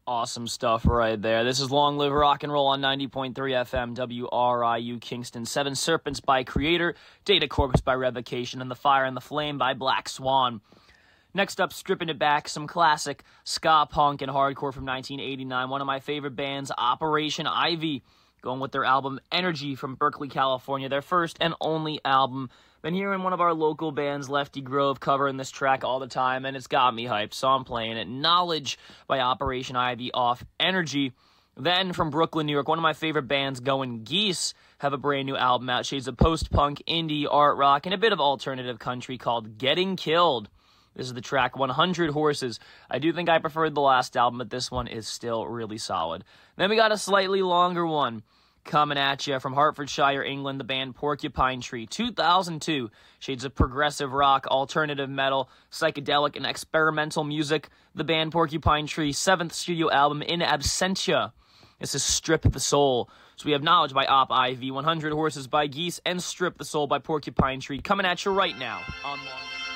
Awesome stuff right there. This is Long Live Rock and Roll on 90.3 FM, WRIU Kingston. Seven Serpents by Creator, Data Corpus by Revocation, and The Fire and the Flame by Black Swan. Next up, stripping it back, some classic ska punk and hardcore from 1989. One of my favorite bands, Operation Ivy, going with their album Energy from Berkeley, California. Their first and only album. Been hearing one of our local bands, Lefty Grove, covering this track all the time, and it's got me hyped, so I'm playing it. Knowledge by Operation Ivy off Energy. Then from Brooklyn, New York, one of my favorite bands, Going Geese, have a brand new album out. Shades of post-punk, indie, art rock, and a bit of alternative country called Getting Killed. This is the track 100 Horses. I do think I preferred the last album, but this one is still really solid. Then we got a slightly longer one coming at you from Hertfordshire, England, the band Porcupine Tree. 2002, shades of progressive rock, alternative metal, psychedelic, and experimental music. The band Porcupine Tree, 7th studio album In Absentia. This is Strip the Soul. So we have Knowledge by Op Ivy, 100 Horses by Geese, and Strip the Soul by Porcupine Tree coming at you right now on Long.